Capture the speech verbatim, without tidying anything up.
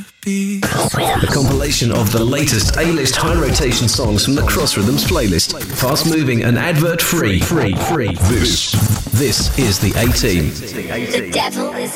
be. A compilation of the latest A-list high-rotation songs from the Cross Rhythms playlist. Fast-moving and advert-free. Free, free. This, this is the A-Team. The devil is